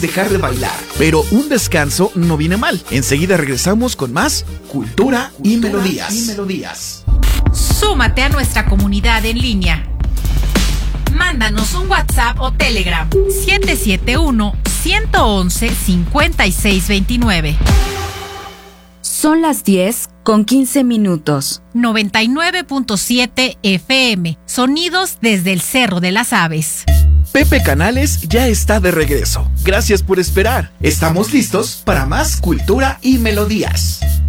dejar de bailar, pero un descanso no viene mal. Enseguida regresamos con más Cultura y Melodías. Súmate a nuestra comunidad en línea. Mándanos un WhatsApp o Telegram 771-111-5629. Son las 10:15. 99.7 FM. Sonidos desde el Cerro de las Aves. Pepe Canales ya está de regreso. Gracias por esperar. Estamos listos para más Cultura y Melodías.